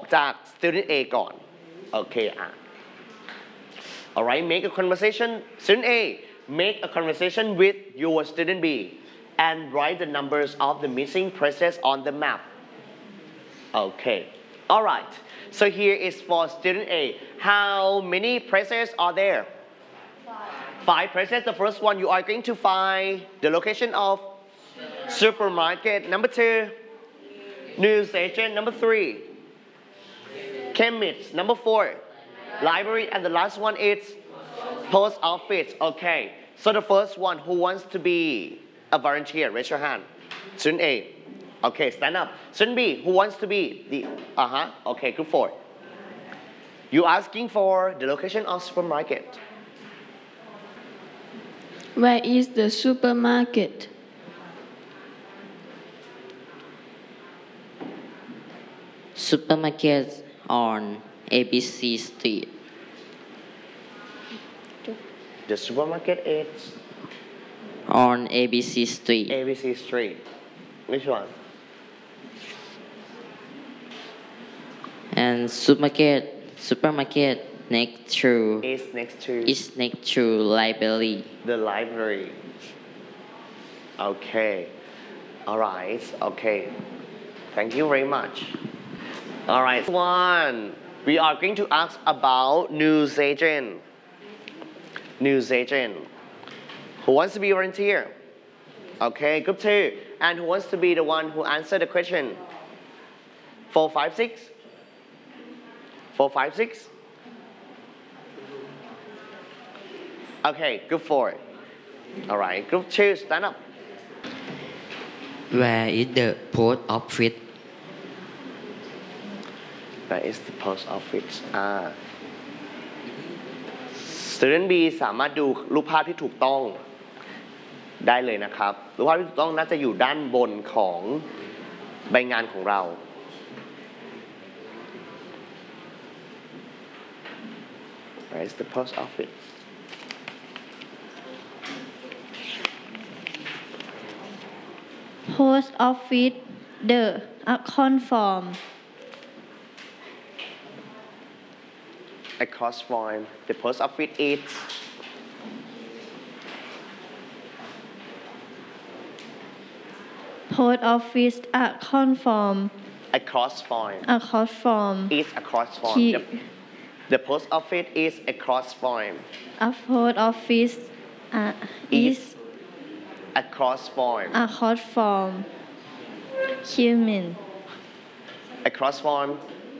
จาก student A ก่อนโอเคalright make a conversation student A make a conversation with your student B and write the numbers of the missing places on the map okay alright so here is for student A how many places are there 5 places the first one you are going to find the location of supermarket number 2 news agent number 3 chemist number 4 library and the last one is post office okay so the first one who wants to be a volunteer raise your hand student A okay stand up student B who wants to be the okay group 4 you asking for the location of supermarket Where is the supermarket? Supermarket on ABC Street. the supermarket is On ABC Street. ABC Street which one And supermarket next to is next to is next to library. the library okay alright okay thank you very much alright one we are going to ask about news agent who wants to be a volunteer okay group 2 and who wants to be the one who answer the question 4 5 6 4 5 6 okay group 4 alright group 2 stand up Where is the post office? Where is the post office student B สามารถดูรูปภาพที่ถูกต้องได้เลยนะครับรูปภาพที่ถูกต้องน่าจะอยู่ด้านบนของใบงานของเรา Where is the post office Post office the account form across form the post office is Post office account form across form account form is across form Key. the post office is across form a post office is across form account form human across form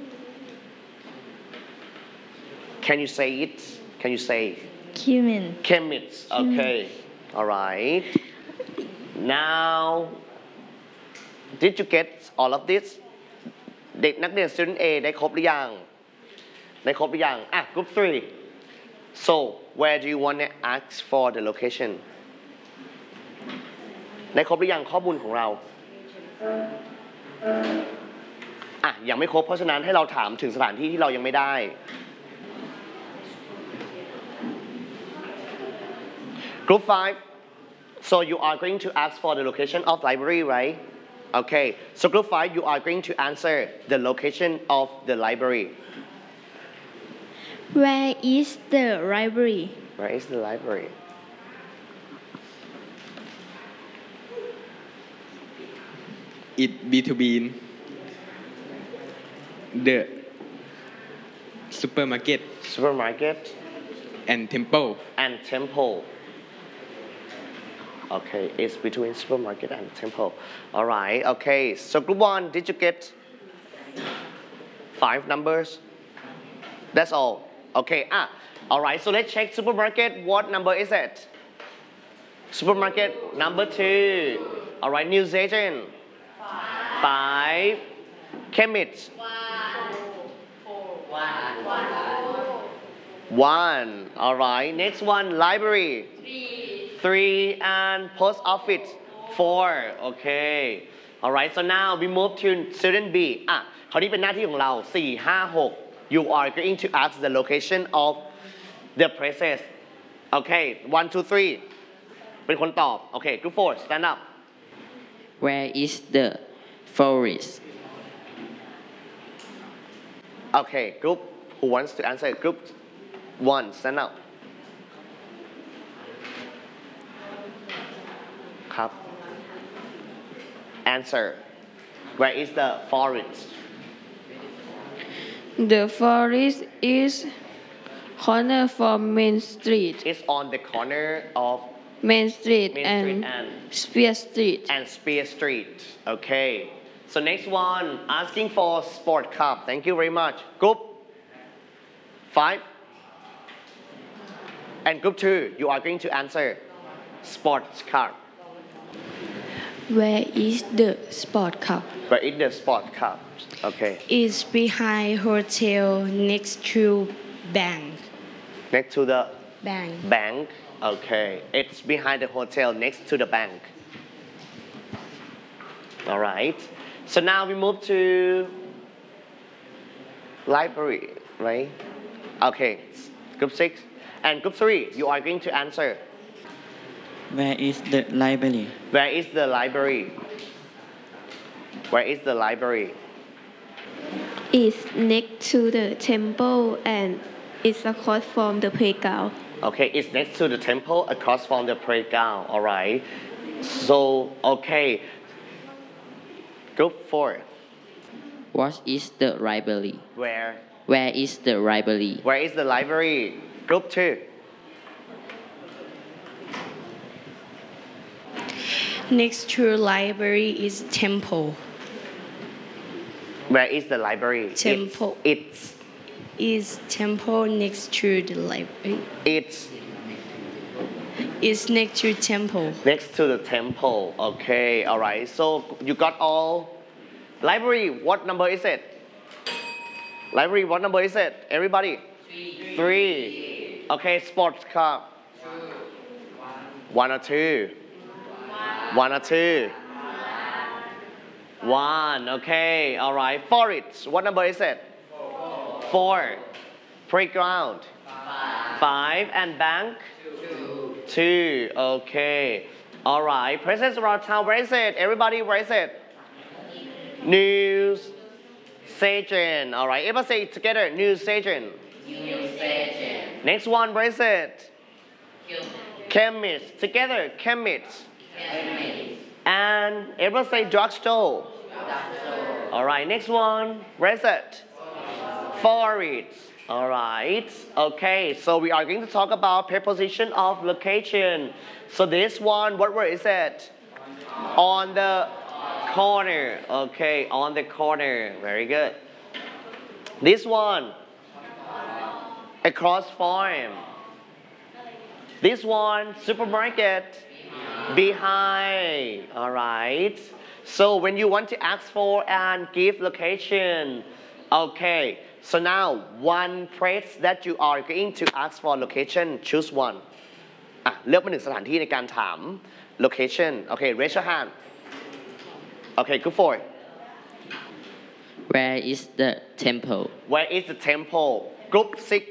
can you say it can you say human chemist okay all right now did you get all of this เด็กนักเรียน student A ได้ครบหรือยังgroup 3 so where do you want to ask for the location ได้ครบหรือยังข้อมูลของเรายังไม่ครบเพราะฉะนั้นให้เราถามถึงสถานที่ที่เรายังไม่ได้ Group 5 so you are going to ask for the location of library right okay so group 5 you are going to answer the location of the library Where is the library where is the library It between the supermarket and temple. Okay, it's between supermarket and temple. All right, okay. So group 1, did you get 5 numbers? That's all. Okay, all right. So let's check supermarket. What number is it? Supermarket number 2. All right, news agent. 5. Chemist. 1. All right. Next one, library. 3 and post office 4 okay alright so now we move to student B คราวนี้เป็นหน้าที่ของเรา4 5 6 you are going to ask the location of the places okay 1 2 3 เป็นคนตอบ okay group 4 stand up Where is the forest? Okay, group who wants to answer? Group 1, stand up. ครับ Answer. Where is the forest? The forest is corner from Main Street, It's on the corner of Main Street Main and Street and Spear Street. Spear Street. Okay. So next one, asking for sport cup. Thank you very much. Group 5. And group 2, you are going to answer sports cup. Where is the sport cup? Where is the sport cup? Okay. It's behind hotel next to bank. Next to the Bank. bank. Okay. It's behind the hotel next to the bank. All right. So now we move to library, right? Okay. Group 6. And group 3, you are going to answer. Where is the library? Where is the library? Where is the library? It's next to the temple and it's across from the playground. Okay, it's next to the temple across from the playground. All right. So, okay. Group 4. What is the library? Where? Where is the library? Where is the library? Group 2. Next to library is temple. Where is the library? Temple. It's Is temple next to the library? it's Is next to temple. next to the temple. Okay, all right. So you got all. Library, what number is it? Library, what number is it? Everybody? 3. Okay, sports cup. 1 or 2? 1 or 2? 1. Okay, all right. Forest, what number is it? 4. Playground? 5. And bank? 2. Okay. All right. Presence around town, where is it? Everybody, where is it? News Station. All right. Everybody say it together. News Station. Next one, where is it? Chemist. Together, chemist. And everybody say drugstore. All right. Next one, where is it? Forest. All right. Okay. So we are going to talk about preposition of location. So this one, what word is it? On the corner. Okay. On the corner. Very good. This one. Across farm. This one, supermarket. Behind. All right. So when you want to ask for and give location. Okay. So now one place that you are going to ask for location, choose one. เลือกมา1 สถานที่ในการถาม location. Okay, raise your hand. Okay, go for it. Where is the temple? Where is the temple? Group 6.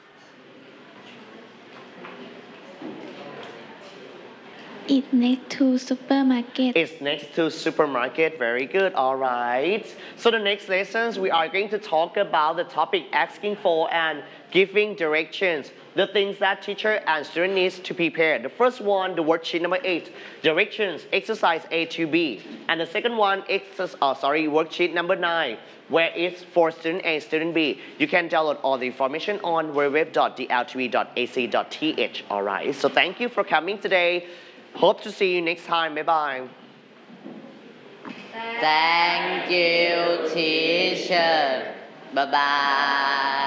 It's next to supermarket. It's next to supermarket. Very good. All right. So the next lessons we are going to talk about the topic asking for and giving directions. The things that teacher and student needs to prepare. The first one, the worksheet number 8, directions, exercise A to B. And the second one, worksheet number 9, where it's for student A, student B. You can download all the information on www.dltv.ac.th. All right. So thank you for coming today. Hope to see you next time. Bye bye. Thank you, teacher. Bye bye.